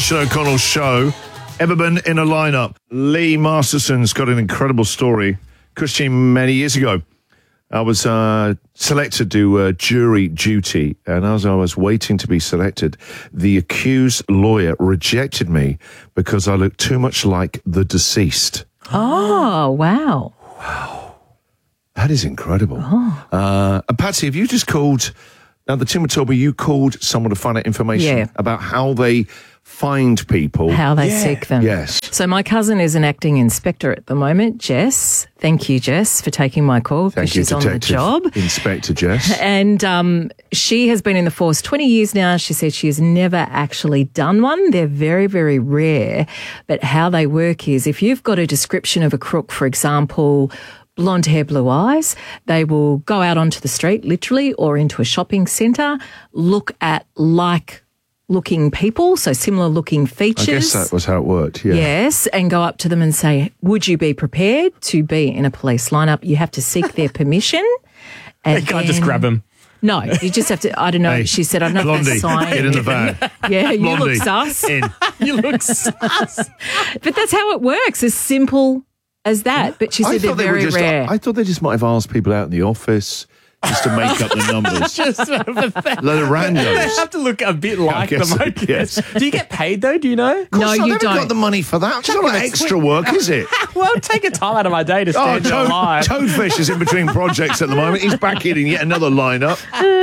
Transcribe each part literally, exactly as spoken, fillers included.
Christian O'Connell Show. Ever been in a lineup? Lee Masterson's got an incredible story. Christian, many years ago, I was uh, selected to do uh, jury duty, and as I was waiting to be selected, the accused lawyer rejected me because I looked too much like the deceased. Oh, wow. Wow. That is incredible. Oh. Uh, and Patsy, have you just called... Now, the Tim told me you called someone to find out information yeah. about how they find people. How they yeah. seek them. Yes. So my cousin is an acting inspector at the moment, Jess. Thank you, Jess, for taking my call because she's on the job. Inspector Jess. And um, she has been in the force twenty years now. She said she has never actually done one. They're very, very rare. But how they work is if you've got a description of a crook, for example, blonde hair, blue eyes, they will go out onto the street, literally, or into a shopping centre, look at like-looking people, so similar-looking features. I guess that was how it worked, yeah. Yes, and go up to them and say, would you be prepared to be in a police lineup? You have to seek their permission. And you can't just grab them. No, you just have to, I don't know, hey, she said, I don't know Blondie, if that's sign. get in the van. Yeah, you Blondie, look sus. In. You look sus. But that's how it works, as simple as that, but she said they're they very just, rare. I thought they just might have asked people out in the office just to make up the numbers. Just sort of a Load of randos. They have to look a bit like I them, guess I so, guess. yes. Do you get paid, though? Do you know? Of course No, not. you They haven't don't. got the money for that. It's not Chuck like him a extra twig. work, is it? Well, take a time out of my day to Oh, stand oh, alive. Toad, Toadfish is in between projects at the moment. He's back in yet another lineup.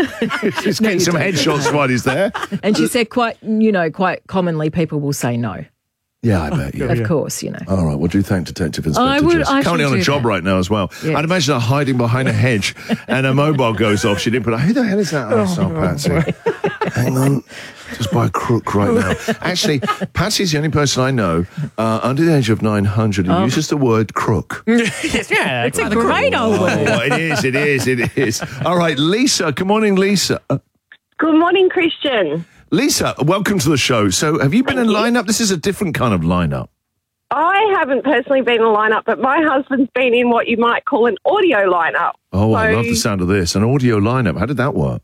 He's getting some headshots while he's there. And she said quite, you know, quite commonly people will say no. Yeah, I bet, yeah. Of course, you know. All right, well, do thank Detective Inspector I would- Jess. I Currently should on a do job that. right now as well. Yeah. I'd imagine her hiding behind a hedge and her mobile goes off. She didn't put, who the hell is that? Oh, oh Patsy. Hang on. Just by a crook right now. Actually, Patsy's the only person I know uh, under the age of nine hundred who Oh. uses the word crook. Yes, yeah, It's a great old Oh, word. it is, it is, it is. All right, Lisa. Good morning, Lisa. Uh, Good morning, Christian. Lisa, welcome to the show. So have you been in lineup? This is a different kind of lineup. I haven't personally been in a lineup, but my husband's been in what you might call an audio lineup. Oh, I So- love the sound of this. An audio lineup. How did that work?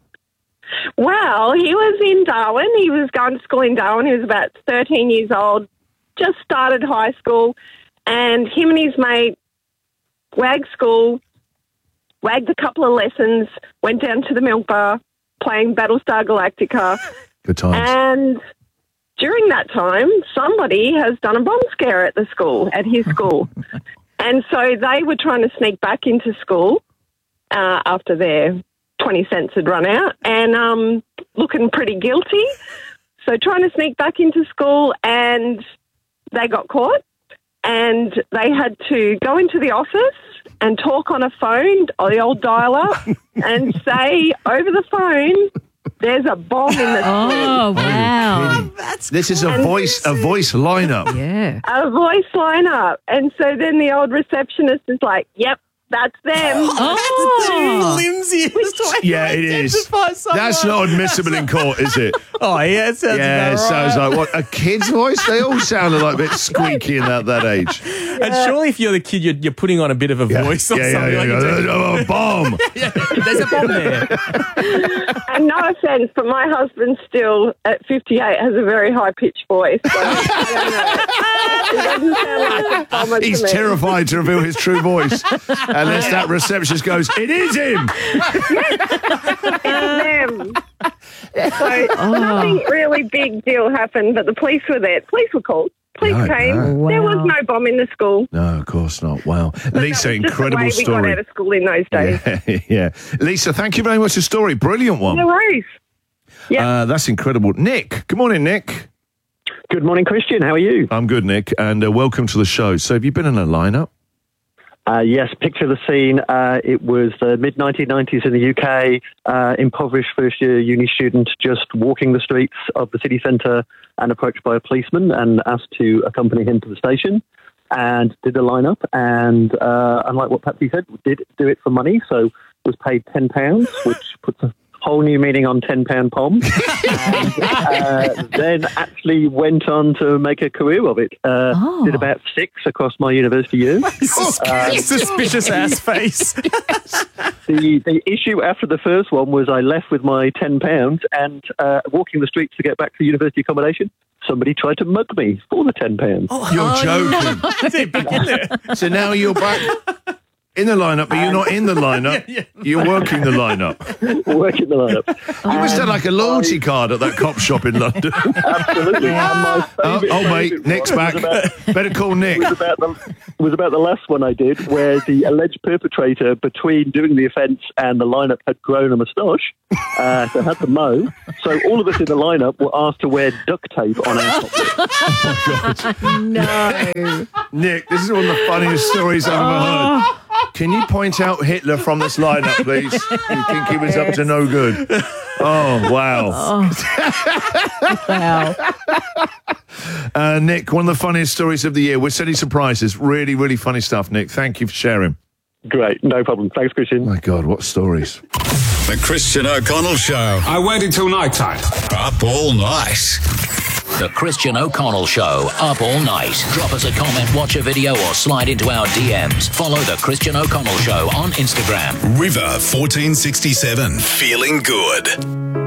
Well, he was in Darwin. He was going to school in Darwin. He was about thirteen years old, just started high school, and him and his mate wagged school, wagged a couple of lessons, went down to the milk bar, playing Battlestar Galactica, Good times. and during that time, somebody has done a bomb scare at the school, at his school. And so they were trying to sneak back into school uh, after their twenty cents had run out and um, looking pretty guilty. So trying to sneak back into school, and they got caught, and they had to go into the office and talk on a phone, or the old dial-up, and say over the phone, there's a bomb in the Oh, wow. That's This is a voice, a voice lineup. Yeah. a voice lineup. And so then the old receptionist is like, yep, that's them. Oh. flimsiest way Yeah, to it is. identify someone. That's not admissible in court, is it? Oh, yeah, it sounds Yeah, it about sounds right. like what a kid's voice. They all sounded like a bit squeaky in that that age. And surely if you're the kid, you're, you're putting on a bit of a Yeah, voice or yeah, something. yeah, like yeah, you're yeah. Oh, a bomb. yeah, there's a bomb there. And no offence, but my husband still, at fifty-eight, has a very high-pitched voice. So I don't know. It doesn't sound like a bomber He's to me. terrified to reveal his true voice, unless that receptionist goes, "It is him." It's them. So nothing really big deal happened, but the police were there. Police were called. Police No, came. no. There was Wow. no bomb in the school. No, of course not. Wow, Lisa, That was incredible just the way we got story. out of school in those days. Yeah, yeah. Lisa, thank you very much for the story. Brilliant one. No worries. Yeah. Uh, that's incredible. Nick, good morning, Nick. Good morning, Christian. How are you? I'm good, Nick, and uh, welcome to the show. So, have you been in a lineup? Uh, yes, picture the scene. Uh, it was the mid nineteen nineties in the U K, uh, impoverished first-year uni student just walking the streets of the city centre and approached by a policeman and asked to accompany him to the station and did a lineup. And uh, unlike what Patsy said, did do it for money, so was paid ten pounds, which puts a whole new meaning on ten pound pom. and, uh, then actually went on to make a career of it. Uh, Oh. Did about six across my university years. Suspicious ass face. The the issue after the first one was I left with my ten pounds and uh, walking the streets to get back to university accommodation somebody tried to mug me for the ten pounds. You're joking. That's it, back in there. So now you're back in the lineup, but you're not in the lineup. You're working the lineup. Working the lineup. You must have like a loyalty card at that cop shop in London. Absolutely. And my Oh, favourite- oh mate, favourite Nick's one back. was about- Better call Nick. was about the was about the last one I did, where the alleged perpetrator, between doing the offence and the lineup, had grown a moustache, uh, so had to mow. So all of us in the lineup were asked to wear duct tape on our top lip. No. Nick, this is one of the funniest stories I've ever heard. Can you point out Hitler from this lineup, please? You think he was up to no good? Oh, wow. Wow. Uh, Nick, one of the funniest stories of the year. We're sending surprises. Really, really funny stuff, Nick. Thank you for sharing. Great, no problem. Thanks, Christian. My God, what stories. The Christian O'Connell Show. I waited till night time. Up all night. The Christian O'Connell Show, up all night. Drop us a comment, watch a video, or slide into our D Ms. Follow The Christian O'Connell Show on Instagram. River fourteen sixty-seven. Feeling good.